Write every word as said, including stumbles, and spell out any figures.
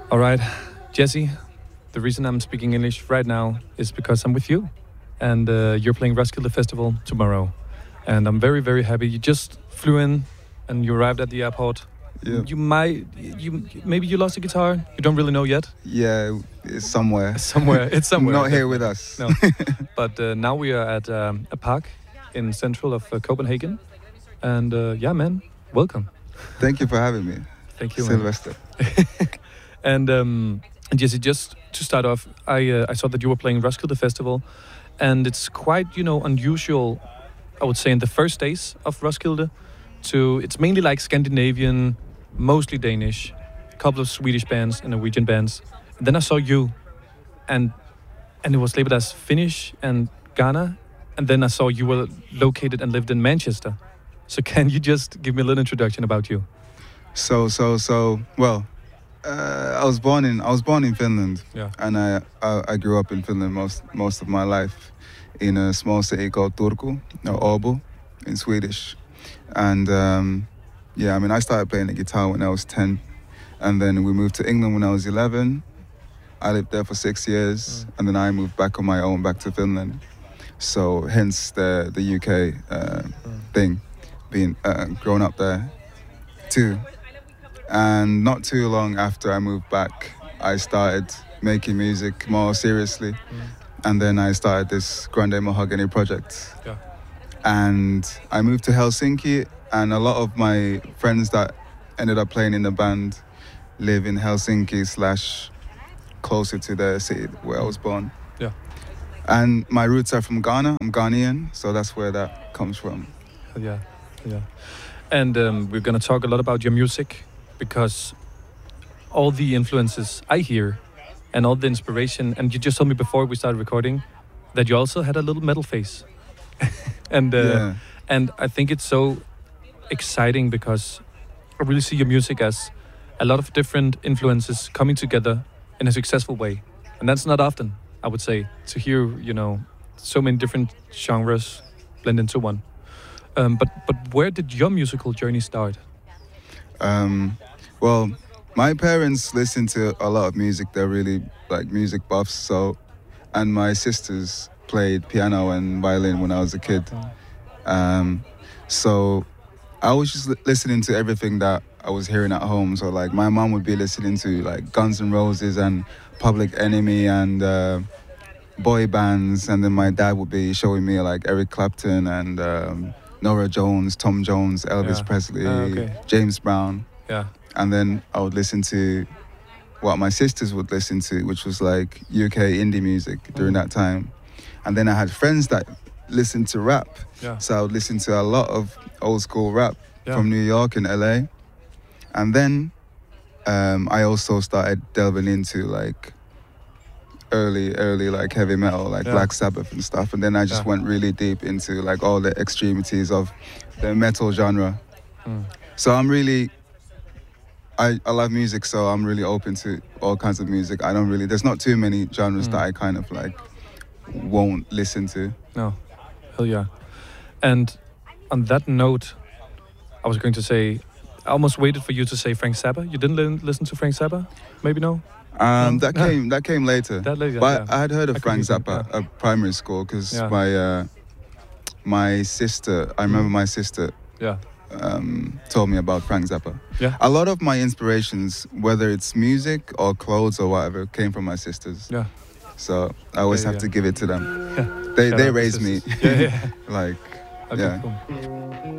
All right, Jesse, the reason I'm speaking English right now is because I'm with you. And uh, you're playing Roskilde Festival tomorrow. And I'm very, very happy. You just flew in and you arrived at the airport. Yeah. You might, you maybe you lost a guitar. You don't really know yet. Yeah, it's somewhere. Somewhere, it's somewhere. Not here with us. No. But uh, now we are at um, a park in central of uh, Copenhagen. And uh, yeah, man, welcome. Thank you for having me. Thank you, Sylvester. and um, and Jesse, just to start off, I uh, I saw that you were playing Roskilde Festival, and it's quite you know unusual, I would say, in the first days of Roskilde, to it's mainly like Scandinavian, mostly Danish, a couple of Swedish bands and Norwegian bands. And then I saw you, and and it was labeled as Finnish and Ghana, and then I saw you were located and lived in Manchester. So can you just give me a little introduction about you? So, so, so, well, uh, I was born in I was born in Finland. Yeah. And I, I I grew up in Finland most most of my life, in a small city called Turku, or Åbo, in Swedish. And um, yeah, I mean, I started playing the guitar when I was ten, and then we moved to England when I was eleven. I lived there for six years, mm. and then I moved back on my own back to Finland. So hence the the U K uh, mm. thing, being uh, grown up there too. And not too long after I moved back, I started making music more seriously. Mm. And then I started this Grande Mahogany project. Yeah. And I moved to Helsinki, and a lot of my friends that ended up playing in the band live in Helsinki slash closer to the city where I was born. Yeah. And my roots are from Ghana. I'm Ghanaian, so that's where that comes from. Yeah, yeah. And um, we're going to talk a lot about your music, because all the influences I hear and all the inspiration, and you just told me before we started recording that you also had a little metal face. and uh, yeah. and I think it's so exciting because I really see your music as a lot of different influences coming together in a successful way. And that's not often, I would say, to hear, you know, so many different genres blend into one. Um, but but where did your musical journey start? Um, well, my parents listen to a lot of music. They're really like music buffs. So, and my sisters played piano and violin when I was a kid. Um, so I was just li- listening to everything that I was hearing at home. So like my mom would be listening to like Guns N' Roses and Public Enemy and uh, boy bands. And then my dad would be showing me like Eric Clapton and um, Norah Jones, Tom Jones, Elvis Yeah. Presley, Ah, okay. James Brown. Yeah. And then I would listen to what my sisters would listen to, which was like U K indie music during Mm. that time. And then I had friends that listened to rap. Yeah. So I would listen to a lot of old school rap Yeah. from New York and L A. And then um, I also started delving into like early, early like heavy metal, like Yeah. Black Sabbath and stuff. And then I just Yeah. went really deep into like all the extremities of the metal genre. Mm. So I'm really, I, I love music, so I'm really open to all kinds of music. I don't really, there's not too many genres Mm. that I kind of like won't listen to. No. Hell yeah. And on that note, I was going to say, I almost waited for you to say Frank Zappa. You didn't li- listen to Frank Zappa? Maybe no? Um, No. that came that came later. That later, but yeah. I had heard of I Frank confused them, Zappa yeah. at primary school because Yeah. my uh, my sister, I remember Mm. my sister Yeah. um, told me about Frank Zappa. Yeah. A lot of my inspirations, whether it's music or clothes or whatever, came from my sisters. Yeah. So I always Yeah, have yeah. to give it to them. Yeah. They Shout they out to raised me. sisters. Yeah, yeah. Like Okay, yeah. cool.